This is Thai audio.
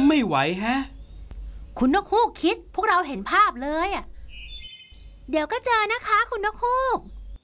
ไม่ไหวแฮะคุณนกฮูกคิดพวกเราเห็นภาพเลยอ่ะเดี๋ยวก็เจอนะคะคุณนกฮูก